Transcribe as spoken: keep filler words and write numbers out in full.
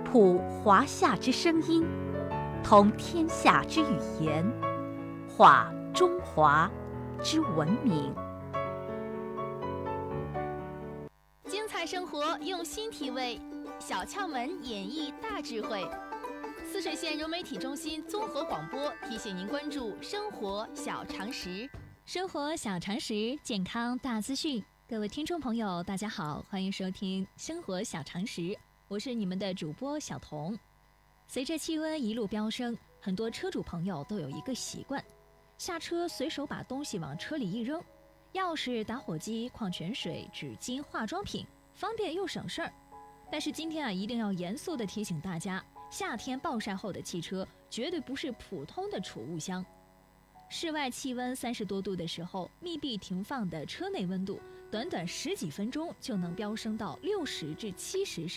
普华夏之声音，通天下之语言，话中华之文明。 精彩生活用心体味，小窍门演绎大智慧。泗水县融媒体中心综合广播提醒您关注生活小常识。 生活小常识，健康大资讯。各位听众朋友，大家好，欢迎收听生活小常识，我是你们的主播小彤。随着气温一路飙升，很多车主朋友都有一个习惯，下车随手把东西往车里一扔，钥匙、打火机、矿泉水、纸巾、化妆品，方便又省事儿。但是今天啊，一定要严肃地提醒大家，夏天暴晒后的汽车绝对不是普通的储物箱。室外气温三十多度的时候，密闭停放的车内温度短短十几分钟就能飙升到六十至七十